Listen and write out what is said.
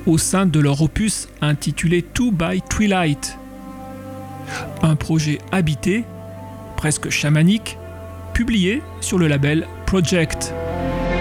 au sein de leur opus intitulé Two by Twilight. Un projet habité, presque chamanique, publié sur le label Project.